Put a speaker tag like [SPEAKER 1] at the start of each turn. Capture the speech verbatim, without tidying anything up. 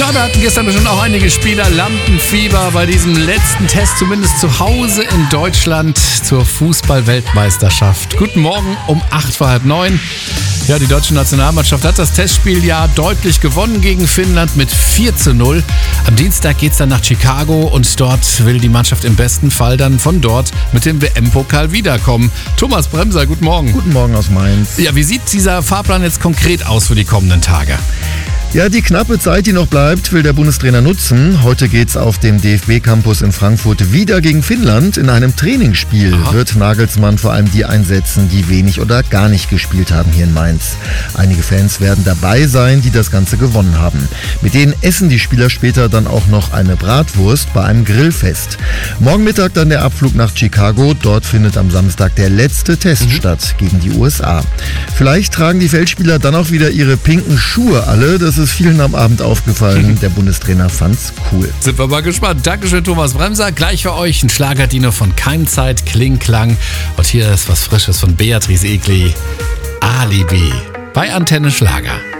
[SPEAKER 1] Ja, da hatten gestern bestimmt auch einige Spieler Lampenfieber bei diesem letzten Test, zumindest zu Hause in Deutschland zur Fußball-Weltmeisterschaft. Guten Morgen um acht vor halb neun. Ja, die deutsche Nationalmannschaft hat das Testspiel ja deutlich gewonnen gegen Finnland mit vier zu null. Am Dienstag geht's dann nach Chicago und dort will die Mannschaft im besten Fall dann von dort mit dem W M-Pokal wiederkommen. Thomas Bremser, guten Morgen.
[SPEAKER 2] Guten Morgen aus Mainz.
[SPEAKER 1] Ja, wie sieht dieser Fahrplan jetzt konkret aus für die kommenden Tage?
[SPEAKER 2] Ja, die knappe Zeit, die noch bleibt, will der Bundestrainer nutzen. Heute geht's auf dem D F B-Campus in Frankfurt wieder gegen Finnland. In einem Trainingsspiel Aha. wird Nagelsmann vor allem die einsetzen, die wenig oder gar nicht gespielt haben hier in Mainz. Einige Fans werden dabei sein, die das Ganze gewonnen haben. Mit denen essen die Spieler später dann auch noch eine Bratwurst bei einem Grillfest. Morgen Mittag dann der Abflug nach Chicago. Dort findet am Samstag der letzte Test mhm. statt gegen die U S A. Vielleicht tragen die Feldspieler dann auch wieder ihre pinken Schuhe alle. Das ist vielen am Abend aufgefallen. Der Bundestrainer fand's cool.
[SPEAKER 1] Sind wir mal gespannt. Dankeschön, Thomas Bremser. Gleich für euch ein Schlagerdino von Keimzeit, Kling Klang. Und hier ist was Frisches von Beatrice Egli. Alibi bei Antenne Schlager.